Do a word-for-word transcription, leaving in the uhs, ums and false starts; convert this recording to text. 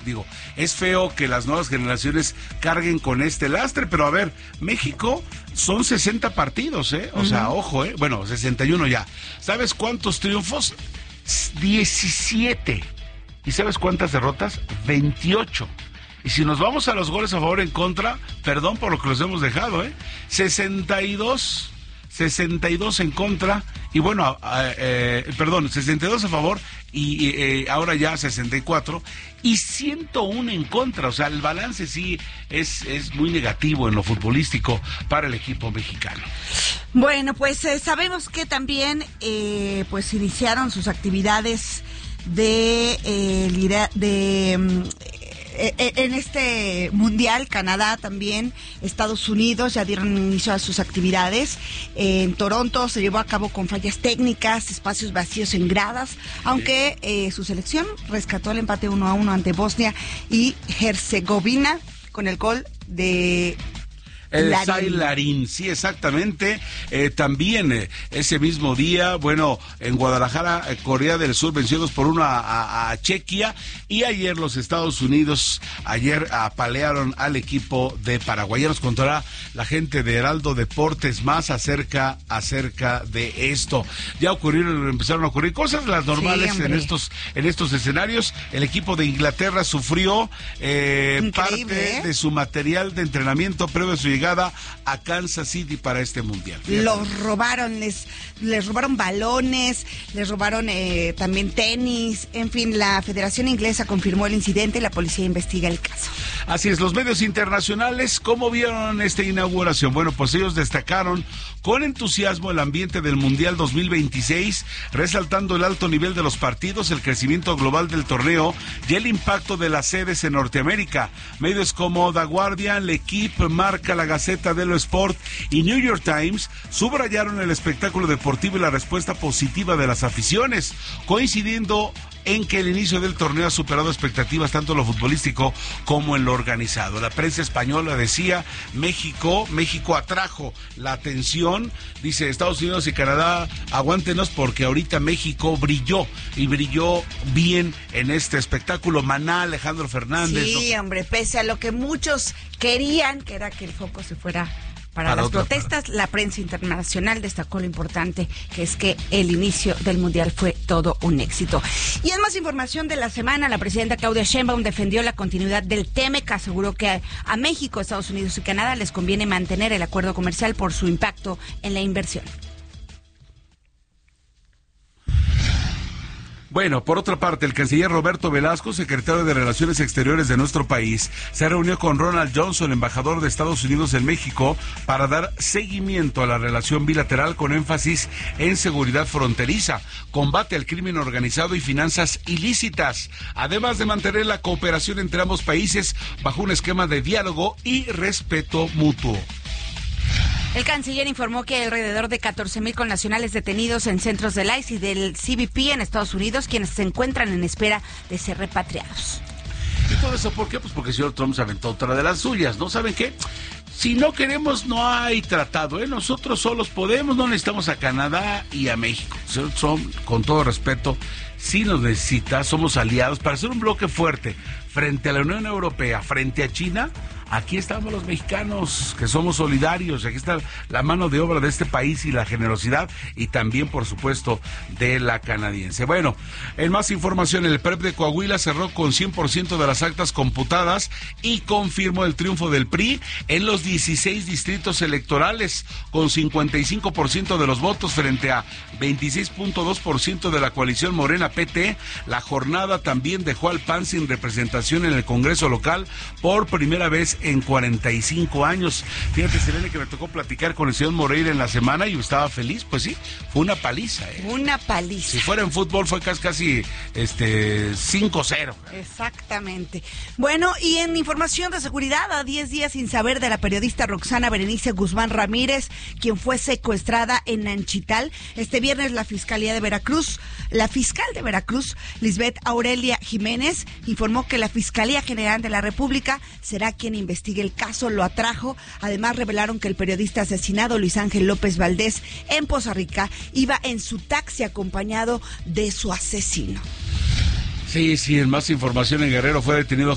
Digo, es feo que las nuevas generaciones carguen con este lastre, pero a ver, México son sesenta partidos, ¿eh? O uh-huh. sea, ojo, ¿eh? Bueno, sesenta y uno ya. ¿Sabes cuántos triunfos? diecisiete. ¿Y sabes cuántas derrotas? veintiocho. Y si nos vamos a los goles a favor o en contra, perdón por lo que los hemos dejado, ¿eh? sesenta y dos. sesenta y dos en contra, y bueno, eh, eh, perdón, sesenta y dos a favor, y eh, ahora ya sesenta y cuatro, y ciento uno en contra, o sea, el balance sí es, es muy negativo en lo futbolístico para el equipo mexicano. Bueno, pues eh, sabemos que también eh, pues iniciaron sus actividades de, eh, de um, en este mundial, Canadá también, Estados Unidos ya dieron inicio a sus actividades. En Toronto se llevó a cabo con fallas técnicas, espacios vacíos en gradas, aunque eh, su selección rescató el empate uno a uno ante Bosnia y Herzegovina con el gol de El Larín. Larín, sí, exactamente. Eh, también eh, ese mismo día, bueno, en Guadalajara, eh, Corea del Sur venció dos por uno a, a, a Chequia, y ayer los Estados Unidos, ayer apalearon al equipo de Paraguay. Ya nos contará la gente de Heraldo Deportes más acerca, acerca de esto. Ya ocurrieron, empezaron a ocurrir cosas, las normales sí, en estos, en estos escenarios. El equipo de Inglaterra sufrió eh, parte ¿eh? de su material de entrenamiento previo a su llegada a Kansas City para este mundial. Fíjate. Los robaron, les, les robaron balones, les robaron eh, también tenis, en fin, la Federación Inglesa confirmó el incidente y la policía investiga el caso. Así es, los medios internacionales, ¿cómo vieron esta inauguración? Bueno, pues ellos destacaron con entusiasmo el ambiente del Mundial dos mil veintiséis, resaltando el alto nivel de los partidos, el crecimiento global del torneo y el impacto de las sedes en Norteamérica. Medios como The Guardian, L'Equipe, Marca, La Gaceta dello Sport y New York Times subrayaron el espectáculo deportivo y la respuesta positiva de las aficiones, coincidiendo en que el inicio del torneo ha superado expectativas tanto en lo futbolístico como en lo organizado. La prensa española decía, México, México atrajo la atención, dice Estados Unidos y Canadá, aguántenos porque ahorita México brilló y brilló bien en este espectáculo. Maná, Alejandro Fernández. Sí, ¿no? Hombre, pese a lo que muchos querían, que era que el foco se fuera Para, Para las otra, protestas, para... la prensa internacional destacó lo importante que es que el inicio del Mundial fue todo un éxito. Y en más información de la semana, la presidenta Claudia Sheinbaum defendió la continuidad del TEMEC, aseguró que a, a México, Estados Unidos y Canadá les conviene mantener el acuerdo comercial por su impacto en la inversión. Bueno, por otra parte, el canciller Roberto Velasco, secretario de Relaciones Exteriores de nuestro país, se reunió con Ronald Johnson, embajador de Estados Unidos en México, para dar seguimiento a la relación bilateral con énfasis en seguridad fronteriza, combate al crimen organizado y finanzas ilícitas, además de mantener la cooperación entre ambos países bajo un esquema de diálogo y respeto mutuo. El canciller informó que hay alrededor de catorce mil connacionales detenidos en centros del I C E y del C B P en Estados Unidos, quienes se encuentran en espera de ser repatriados. ¿Y todo eso por qué? Pues porque el señor Trump se aventó otra de las suyas, ¿no? ¿Saben qué? Si no queremos, no hay tratado, ¿eh? Nosotros solos podemos, no necesitamos a Canadá y a México. El señor Trump, con todo respeto, sí nos necesita, somos aliados para hacer un bloque fuerte frente a la Unión Europea, frente a China. Aquí estamos los mexicanos, que somos solidarios, aquí está la mano de obra de este país y la generosidad, y también, por supuesto, de la canadiense. Bueno, en más información, el P R E P de Coahuila cerró con cien por ciento de las actas computadas y confirmó el triunfo del P R I en los dieciséis distritos electorales, con cincuenta y cinco por ciento de los votos frente a veintiséis punto dos por ciento de la coalición Morena P T. La jornada también dejó al P A N sin representación en el Congreso local por primera vez en cuarenta y cinco años. Fíjate, Selene, que me tocó platicar con el señor Moreira en la semana y estaba feliz. Pues sí, fue una paliza. ¿eh? Una paliza. Si fuera en fútbol fue casi, casi este, cinco cero. Exactamente. Bueno, y en información de seguridad, a diez días sin saber de la periodista Roxana Berenice Guzmán Ramírez, quien fue secuestrada en Nanchital, este viernes la Fiscalía de Veracruz, la fiscal de Veracruz, Lisbeth Aurelia Jiménez, informó que la Fiscalía General de la República será quien investigue el caso, lo atrajo. Además, revelaron que el periodista asesinado Luis Ángel López Valdés en Poza Rica iba en su taxi acompañado de su asesino. Sí, sí, en más información, en Guerrero fue detenido